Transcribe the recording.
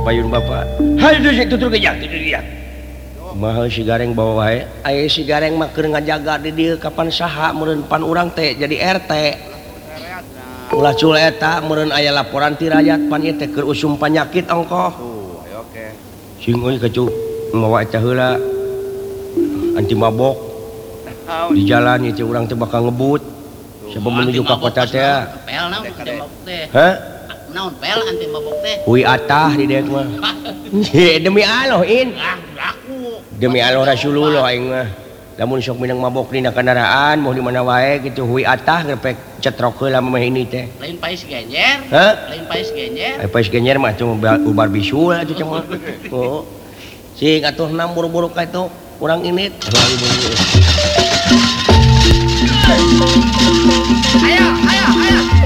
payun bapak mahal si gareng bawa wae aya si gareng mah keur ngajaga di dieu kapan saha meureun pan urang teh jadi RT ulah cul eta meureun aya laporan ti rakyat pan ieu teh keur usum panyakit ongkoh Oke. sing euy kacu mawa eta heula anti mabok di jalan ieu urang teh bakal ngebut sebelum menuju ka kota teh pel naon anti mabok teh hah naon pel anti mabok teh hui atah di dek mah demi Allah laku demi Allah Rasulullah aing mah lamun sok minang mabok dina kendaraan mau di mana wae gitu hui atah ngepek cetrok heula mah ini teh lain pais genjer hah lain pais genjer aya genyer mah cuma ubar bisul atuh cenah oh sing atuh nam buru-buru ka itu urang init